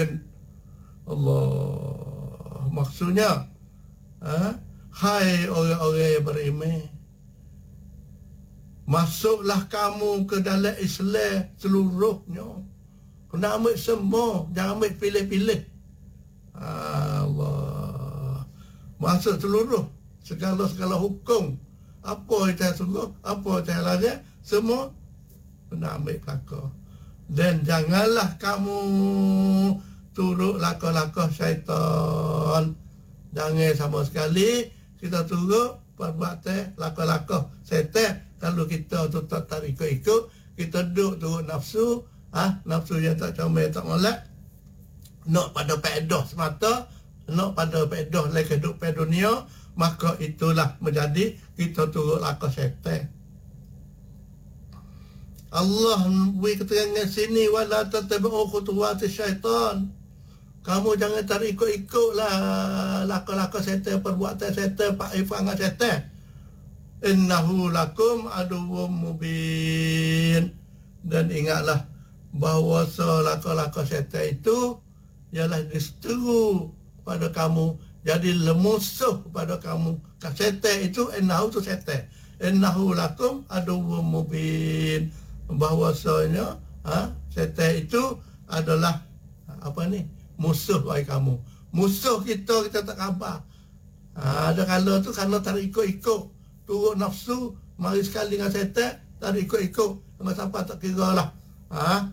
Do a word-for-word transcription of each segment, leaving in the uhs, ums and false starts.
mubin. Allah, maksudnya, ha? Hai orang-orang yang beriman, masuklah kamu ke dalam Islam seluruhnya. Kena ambil semua, jangan ambil pilih-pilih. Allah, masuk seluruh, segala-segala hukum. Apa yang saya suruh, apa yang saya larang, semua kena ambil pelakon. Dan janganlah kamu turut lakon-lakon syaitan. Jangan sama sekali kita turut perbuatan lakon-lakon syaitan. Kalau kita tu tak, tak ikut-ikut, kita duduk turut nafsu, ah ha? Nafsu yang tak comel, tak molek, nak pada pedoh semata, nak pada pedoh lagi kehidupan dunia, maka itulah menjadi kita turut lakon syaitan. Allah beri keterangan sini, wala tattabi'u khutuwati syaitan. Kamu jangan tarik ikut-ikutlah lakon-lakon syaitan, perbuatan syaitan, pak ifangan syaitan. Innahu lakum aduwwum mubin. Dan ingatlah bahawa lakon-lakon syaitan itu ialah diseteru pada kamu, jadi lemusuh pada kamu. Syaitan itu, innahu itu syaitan. Innahu lakum aduwwum mubin. Bahawasanya ha, syaitan itu adalah apa ni, musuh bagi kamu. Musuh kita, kita tak khabar. Ha, ada kala tu kerana tak ikut-ikut, turut nafsu, mari sekali dengan syaitan, tak ikut-ikut, sama sampai tak kira lah. Ha,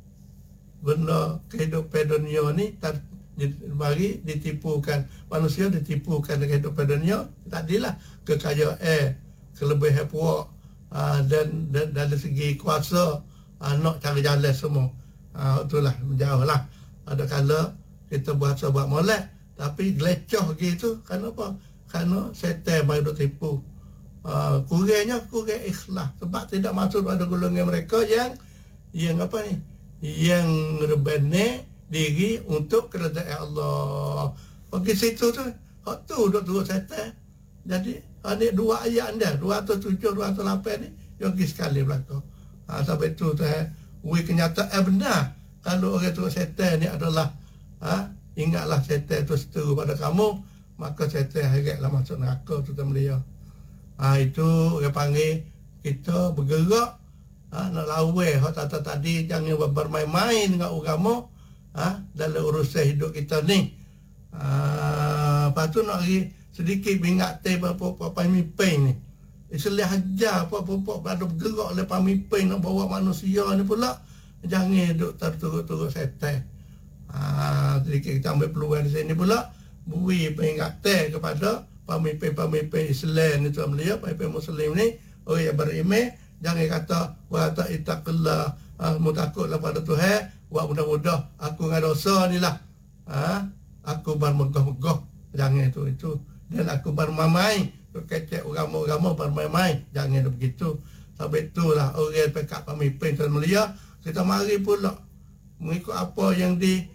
benda kehidupan dunia ni tak mari ditipukan, manusia ditipukan dengan kehidupan dunia. Tadilah kekayaan, kelebihan puak, ha, dan, dan dari segi kuasa, ha, nak cari jalan semua. Ha, itulah menjauh lah. Ada kala kita berasa buat molek, tapi gelecoh gitu. Kenapa? Kerana syaitan baru duk tipu. Uh, kurangnya kurang ikhlas, sebab tidak masuk pada golongan mereka yang yang apa ni, yang rebana diri untuk keredaan Allah. Pergi situ tu, hak tu duk turut syaitan. Jadi ada dua ayat anda, dua ratus tujuh, dua ratus lapan ni yogi sekali belakang. Ha, sampai itu tu eh, we kenyataan benar. Kalau orang turut syaitan ni adalah, ha, ingatlah syaitan itu seteru pada kamu, maka syaitan haraplah masuk neraka tu teman. Ha, itu orang panggil kita bergerak, ha, nak lawan hak tata tadi, jangan bermain-main dengan agama, ha, dalam urusan hidup kita ni. Ha, lepas tu nak lagi sedikit bingat teh apa-apa pemimpin ni. Islah ajar apa-apa pada bergerak oleh pemimpin nak bawa manusia ni pula, jangan duk terturut-turut syaitan. Ha, sedikit kita ambil peluang di sini pula, beri peringatan kepada pemimpin-pemimpin Islam ni, tuan beliau, pemimpin Muslim ni, orang yang beriman, jangan kata wa ta'itaqillah, ha, mu takutlah pada Tuhan, wa mudah-mudah aku dengan dosa ni lah, ha, aku bermegah-megah, jangan itu itu dan aku bermain-main, kecek agama-agama bermain-main, jangan begitu. Sampai itulah orang pekat pemimpin tuan beliau, kita mari pula mengikut apa yang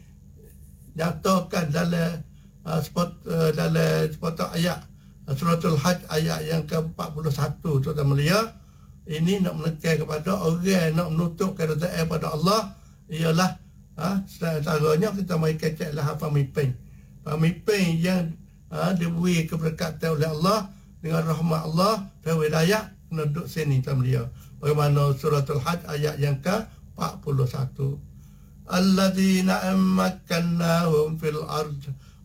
dinyatakan dalam Uh, spot, uh, dalam sepotong ayat uh, Suratul Hajj ayat yang ke empat puluh satu tu dan mulia. Ini nak menekan kepada orang nak menutup keredaan pada Allah, ialah uh, setaranya kita mari keceklah pemimpin. Pemimpin yang uh, diberi keberkatan oleh Allah dengan rahmat Allah dan hidayah, kena duduk sini tuan mulia. Bagaimana Suratul Hajj ayat yang ke empat puluh satu. Alladzina ammakannahum fil ard